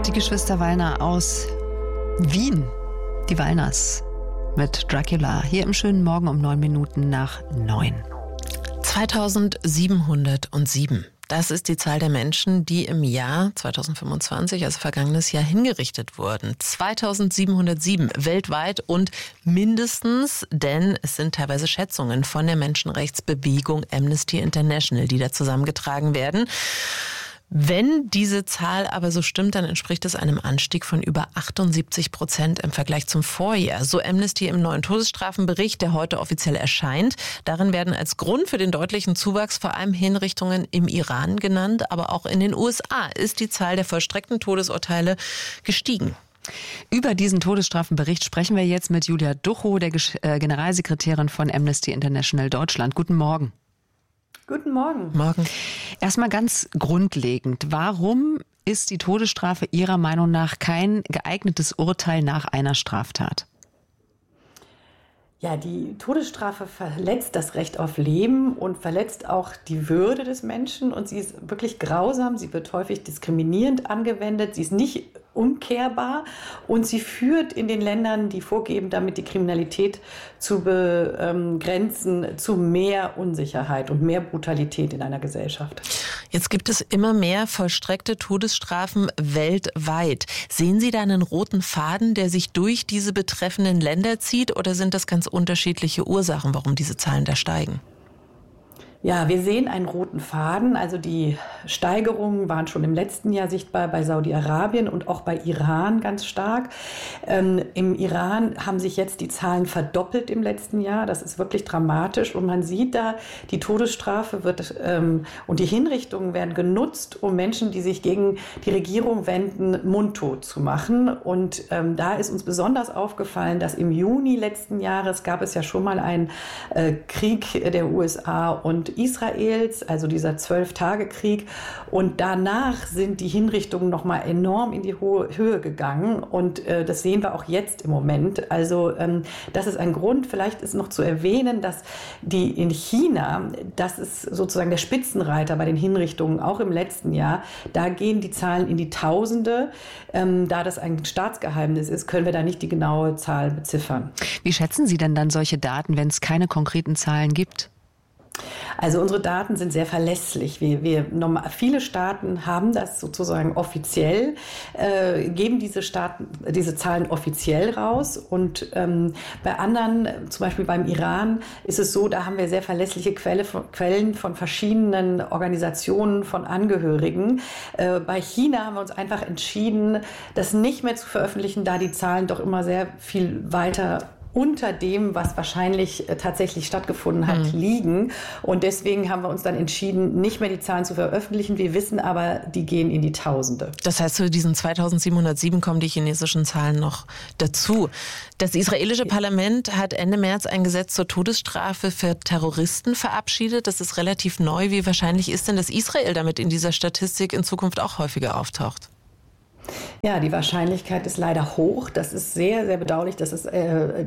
Die Geschwister Wallner aus Wien, die Wallners mit Dracula, hier im schönen Morgen um 9:09. 2707. Das ist die Zahl der Menschen, die im Jahr 2025, also vergangenes Jahr, hingerichtet wurden. 2707 weltweit und mindestens, denn es sind teilweise Schätzungen von der Menschenrechtsbewegung Amnesty International, die da zusammengetragen werden. Wenn diese Zahl aber so stimmt, dann entspricht es einem Anstieg von über 78% im Vergleich zum Vorjahr. So Amnesty im neuen Todesstrafenbericht, der heute offiziell erscheint. Darin werden als Grund für den deutlichen Zuwachs vor allem Hinrichtungen im Iran genannt, aber auch in den USA ist die Zahl der vollstreckten Todesurteile gestiegen. Über diesen Todesstrafenbericht sprechen wir jetzt mit Julia Duchow, der Generalsekretärin von Amnesty International Deutschland. Guten Morgen. Guten Morgen. Morgen. Erstmal ganz grundlegend. Warum ist die Todesstrafe Ihrer Meinung nach kein geeignetes Urteil nach einer Straftat? Ja, die Todesstrafe verletzt das Recht auf Leben und verletzt auch die Würde des Menschen. Und sie ist wirklich grausam. Sie wird häufig diskriminierend angewendet. Sie ist nicht umkehrbar. Und sie führt in den Ländern, die vorgeben, damit die Kriminalität zu begrenzen, zu mehr Unsicherheit und mehr Brutalität in einer Gesellschaft. Jetzt gibt es immer mehr vollstreckte Todesstrafen weltweit. Sehen Sie da einen roten Faden, der sich durch diese betreffenden Länder zieht, oder sind das ganz unterschiedliche Ursachen, warum diese Zahlen da steigen? Ja, wir sehen einen roten Faden. Also die Steigerungen waren schon im letzten Jahr sichtbar bei Saudi-Arabien und auch bei Iran ganz stark. Im Iran haben sich jetzt die Zahlen verdoppelt im letzten Jahr. Das ist wirklich dramatisch. Und man sieht da, die Todesstrafe wird und die Hinrichtungen werden genutzt, um Menschen, die sich gegen die Regierung wenden, mundtot zu machen. Und da ist uns besonders aufgefallen, dass im Juni letzten Jahres gab es ja schon mal einen Krieg der USA und Israels, also dieser 12-Tage-Krieg. Und danach sind die Hinrichtungen nochmal enorm in die Höhe gegangen. Und das sehen wir auch jetzt im Moment. Also das ist ein Grund. Vielleicht ist noch zu erwähnen, dass die in China, das ist sozusagen der Spitzenreiter bei den Hinrichtungen, auch im letzten Jahr, da gehen die Zahlen in die Tausende. Da das ein Staatsgeheimnis ist, können wir da nicht die genaue Zahl beziffern. Wie schätzen Sie denn dann solche Daten, wenn es keine konkreten Zahlen gibt? Also unsere Daten sind sehr verlässlich. Viele Staaten haben das sozusagen offiziell, geben diese Zahlen offiziell raus. Und bei anderen, zum Beispiel beim Iran, ist es so, da haben wir sehr verlässliche Quellen von verschiedenen Organisationen, von Angehörigen. Bei China haben wir uns einfach entschieden, das nicht mehr zu veröffentlichen, da die Zahlen doch immer sehr viel weiter unter dem, was wahrscheinlich tatsächlich stattgefunden hat, liegen. Und deswegen haben wir uns dann entschieden, nicht mehr die Zahlen zu veröffentlichen. Wir wissen aber, die gehen in die Tausende. Das heißt, zu diesen 2707 kommen die chinesischen Zahlen noch dazu. Das israelische Parlament hat Ende März ein Gesetz zur Todesstrafe für Terroristen verabschiedet. Das ist relativ neu. Wie wahrscheinlich ist denn, dass Israel damit in dieser Statistik in Zukunft auch häufiger auftaucht? Ja, die Wahrscheinlichkeit ist leider hoch. Das ist sehr, sehr bedauerlich. Das ist,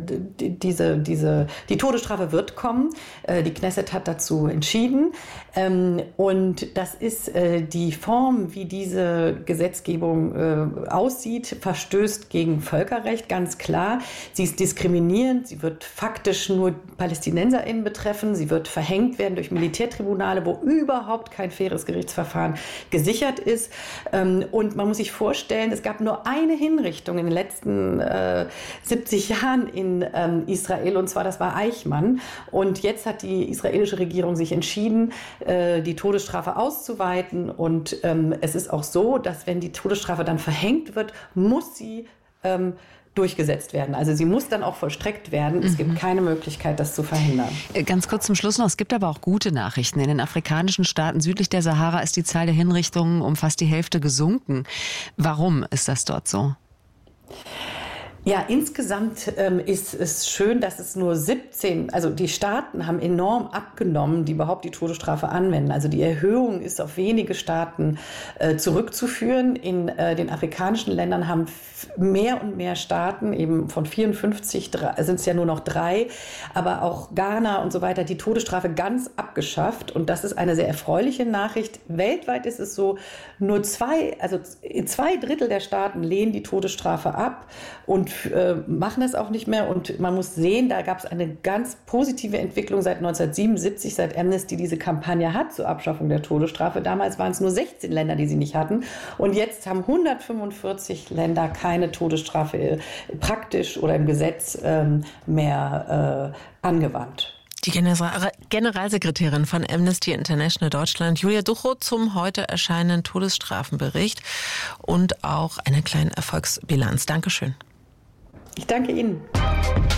die Todesstrafe wird kommen. Die Knesset hat dazu entschieden. Und das ist die Form, wie diese Gesetzgebung aussieht, verstößt gegen Völkerrecht, ganz klar. Sie ist diskriminierend. Sie wird faktisch nur PalästinenserInnen betreffen. Sie wird verhängt werden durch Militärtribunale, wo überhaupt kein faires Gerichtsverfahren gesichert ist. Und man muss sich vorstellen, es gab nur eine Hinrichtung in den letzten 70 Jahren in Israel, und zwar das war Eichmann. Und jetzt hat die israelische Regierung sich entschieden, die Todesstrafe auszuweiten. Und es ist auch so, dass wenn die Todesstrafe dann verhängt wird, muss sie durchgesetzt werden. Also sie muss dann auch vollstreckt werden. Es gibt keine Möglichkeit, das zu verhindern. Ganz kurz zum Schluss noch, es gibt aber auch gute Nachrichten. In den afrikanischen Staaten südlich der Sahara ist die Zahl der Hinrichtungen um fast die Hälfte gesunken. Warum ist das dort so? Ja, insgesamt ist es schön, dass es nur 17, also die Staaten haben enorm abgenommen, die überhaupt die Todesstrafe anwenden. Also die Erhöhung ist auf wenige Staaten zurückzuführen. In den afrikanischen Ländern haben mehr und mehr Staaten, eben von 54 sind es ja nur noch 3, aber auch Ghana und so weiter, die Todesstrafe ganz abgeschafft. Und das ist eine sehr erfreuliche Nachricht. Weltweit ist es so, nur 2 Drittel der Staaten lehnen die Todesstrafe ab und machen es auch nicht mehr. Und man muss sehen, da gab es eine ganz positive Entwicklung seit 1977, seit Amnesty diese Kampagne hat zur Abschaffung der Todesstrafe. Damals waren es nur 16 Länder, die sie nicht hatten. Und jetzt haben 145 Länder keine Todesstrafe praktisch oder im Gesetz mehr angewandt. Die Generalsekretärin von Amnesty International Deutschland, Julia Duchow, zum heute erscheinenden Todesstrafenbericht und auch einer kleinen Erfolgsbilanz. Dankeschön. Ich danke Ihnen.